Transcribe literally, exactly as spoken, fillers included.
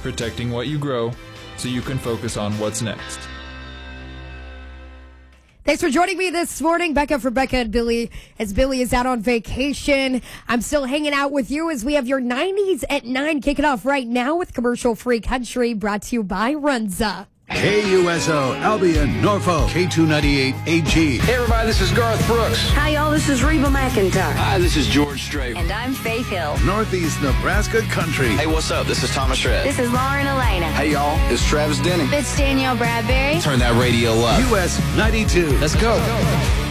protecting what you grow so you can focus on what's next. Thanks for joining me this morning, Becca, for Becca and Billy, as Billy is out on vacation. I'm still hanging out with you as we have your nineties at nine kicking off right now with Commercial-Free Country, brought to you by Runza. K U S O, Albion, Norfolk, K two ninety-eight A G. Hey everybody, this is Garth Brooks. Hi y'all, this is Reba McEntire. Hi, this is George Strait. And I'm Faith Hill. Northeast Nebraska Country. Hey, what's up? This is Thomas Shred. This is Lauren Elena. Hey y'all, it's Travis Denning. It's Danielle Bradbury. Turn that radio up. U S ninety-two. Let's go.